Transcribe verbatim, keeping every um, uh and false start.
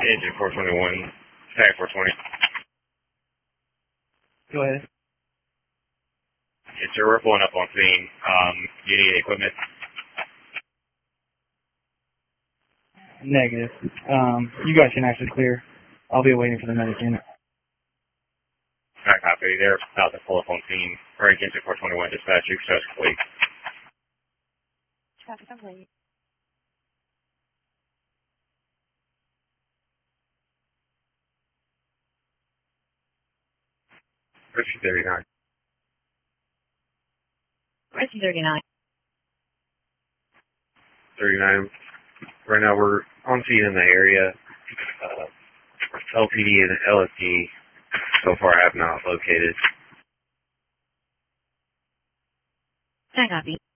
Engine four twenty-one, tag four twenty. Go ahead. It's sir, we're pulling up on scene. Um, do you need equipment? Negative. Um, you guys can actually clear. I'll be waiting for the medic unit. Alright, copy. They're about to pull up on scene. Frank Engine four twenty-one, dispatch, you can complete. Traffic complete. Richard thirty-nine. Richard thirty-nine. thirty-nine. Right now we're on scene in the area. Uh, L T D and L S D so far have not located. Tag copy.